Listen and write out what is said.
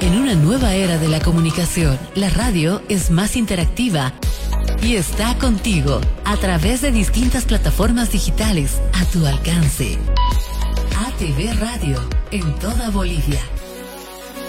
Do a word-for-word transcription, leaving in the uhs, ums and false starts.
En una nueva era de la comunicación, la radio es más interactiva y está contigo a través de distintas plataformas digitales a tu alcance. A T V Radio en toda Bolivia.